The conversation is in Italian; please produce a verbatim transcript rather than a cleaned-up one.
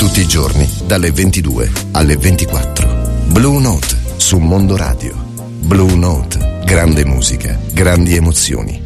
Tutti i giorni dalle ventidue alle ventiquattro. Blue Note su Mondo Radio. Blue Note, grande musica, grandi emozioni.